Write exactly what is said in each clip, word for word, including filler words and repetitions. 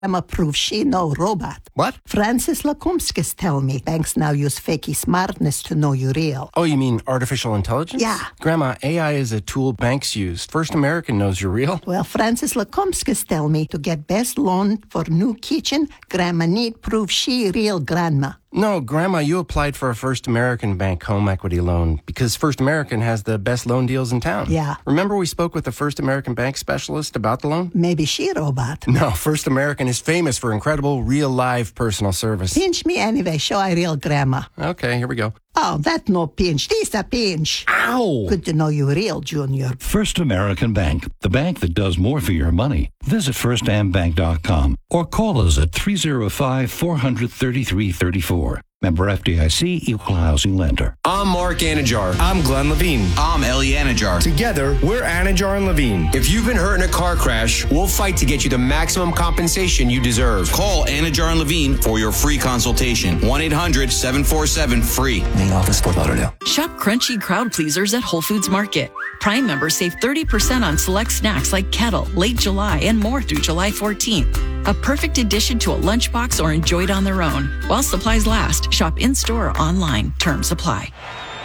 Grandma-proof she no robot. What? Francis Lakumskis tell me banks now use fakey smartness to know you real. Oh, you mean artificial intelligence? Yeah. Grandma, A I is a tool banks use. First American knows you're real. Well, Francis Lakumskis tell me to get best loan for new kitchen, Grandma need proof she real grandma. No, Grandma, you applied for a First American Bank home equity loan because First American has the best loan deals in town. Yeah. Remember we spoke with the First American Bank specialist about the loan? Maybe she robot. No, First American is famous for incredible real live personal service. Pinch me anyway, show I real grandma. Okay, here we go. Oh, that no pinch. This a pinch. Ow! Good to know you real, Junior. First American Bank, the bank that does more for your money. Visit first am bank dot com or call us at three oh five, four hundred, thirty-three thirty-four. Member F D I C, Equal Housing Lender. I'm Mark Anajar. I'm Glenn Levine. I'm Ellie Anajar. Together, we're Anajar and Levine. If you've been hurt in a car crash, we'll fight to get you the maximum compensation you deserve. Call Anajar and Levine for your free consultation. one eight hundred, seven four seven, free. Main office, Fort Lauderdale. Shop crunchy crowd pleasers at Whole Foods Market. Prime members save thirty percent on select snacks like Kettle, Late July, and more through July fourteenth. A perfect addition to a lunchbox or enjoyed on their own. While supplies last, shop in-store or online. Terms apply.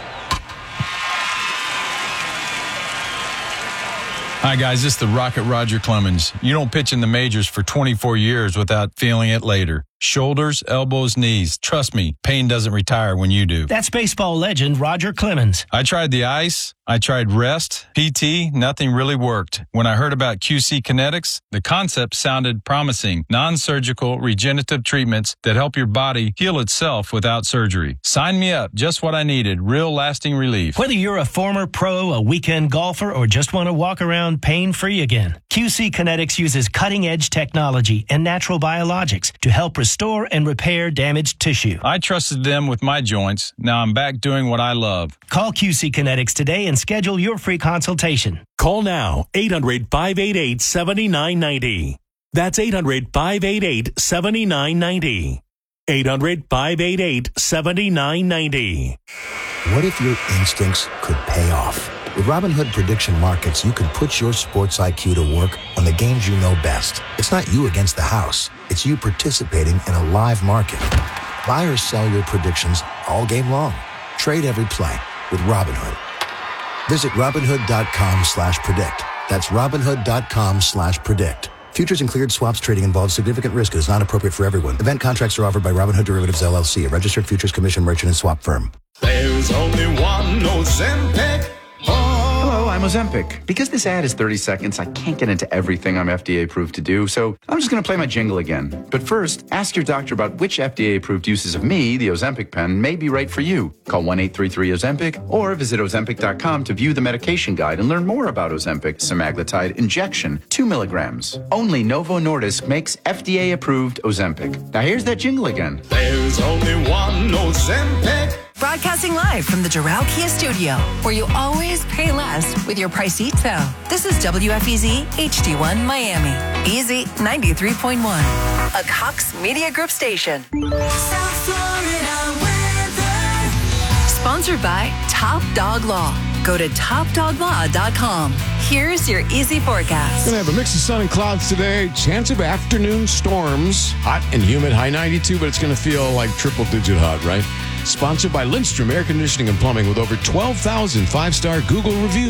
Hi, guys. This is the Rocket Roger Clemens. You don't pitch in the majors for twenty-four years without feeling it later. Shoulders, elbows, knees. Trust me, pain doesn't retire when you do. That's baseball legend Roger Clemens. I tried the ice. I tried rest, P T. Nothing really worked. When I heard about Q C Kinetics, the concept sounded promising. Non-surgical regenerative treatments that help your body heal itself without surgery. Sign me up. Just what I needed. Real lasting relief. Whether you're a former pro, a weekend golfer, or just want to walk around pain-free again, Q C Kinetics uses cutting-edge technology and natural biologics to help restore and repair damaged tissue. I trusted them with my joints. Now I'm back doing what I love. Call Q C Kinetics today and schedule your free consultation. Call now, eight hundred, five eight eight, seven nine nine zero. That's eight hundred, five eight eight, seven nine nine zero. eight hundred, five eight eight, seven nine nine zero. What if your instincts could pay off? With Robinhood Prediction Markets, you can put your sports I Q to work on the games you know best. It's not you against the house. It's you participating in a live market. Buy or sell your predictions all game long. Trade every play with Robinhood. Visit Robinhood.com slash predict. That's Robinhood.com slash predict. Futures and cleared swaps trading involves significant risk and is not appropriate for everyone. Event contracts are offered by Robinhood Derivatives, L L C, a registered futures commission merchant and swap firm. There's only one Ozempic. Hello, I'm Ozempic. Because this ad is thirty seconds, I can't get into everything I'm F D A approved to do, so I'm just going to play my jingle again. But first, ask your doctor about which F D A approved uses of me, the Ozempic pen, may be right for you. Call one eight three three Ozempic or visit Ozempic dot com to view the medication guide and learn more about Ozempic semaglutide injection, two milligrams. Only Novo Nordisk makes F D A approved Ozempic. Now here's that jingle again. There's only one Ozempic. Broadcasting live from the Doral Kia studio, where you always pay less with your Pricito. This is W F E Z H D one Miami. Easy ninety-three point one. A Cox Media Group station. South Florida weather. Sponsored by Top Dog Law. Go to top dog law dot com. Here's your easy forecast. Gonna have a mix of sun and clouds today. Chance of afternoon storms. Hot and humid, high ninety-two, but it's gonna feel like triple digit hot, right? Sponsored by Lindstrom Air Conditioning and Plumbing with over twelve thousand five-star Google reviews.